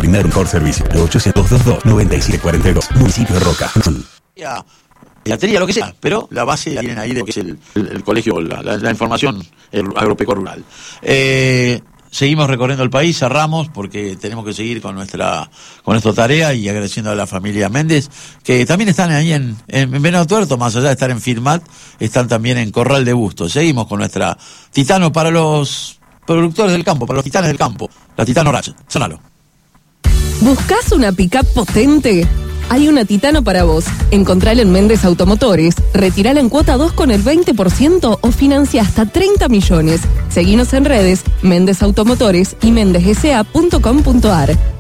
brindar un mejor servicio. 800-222-9742. Municipio de Roca. Pediatría, lo que sea, pero la base la tienen ahí de lo que es el colegio, la información agropecuaria rural. Seguimos recorriendo el país, cerramos porque tenemos que seguir con nuestra tarea, y agradeciendo a la familia Méndez, que también están ahí en Venado Tuerto, más allá de estar en Firmat, están también en Corral de Bustos. Seguimos con nuestra Titano para los productores del campo, para los titanes del campo, la Titano Ratchet. Sonalo. ¿Buscás una pick-up potente? Hay una Titano para vos. Encontrala en Méndez Automotores, retirala en cuota 2 con el 20% o financia hasta 30 millones. Seguinos en redes, Méndez Automotores y mendezsa.com.ar.